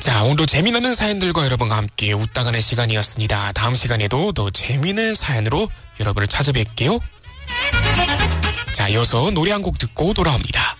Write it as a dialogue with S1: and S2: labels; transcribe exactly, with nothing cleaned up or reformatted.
S1: 자, 오늘도 재미나는 사연들과 여러분과 함께 웃다가는 시간이었습니다. 다음 시간에도 더 재미있는 사연으로 여러분을 찾아뵐게요. 자, 이어서 노래 한 곡 듣고 돌아옵니다.